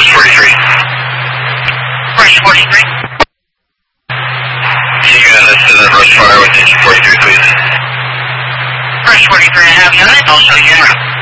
Rush 43. Rush 43. Can you assist in Rush Fire with engine 43, please? Rush 43, I have unit, also unit.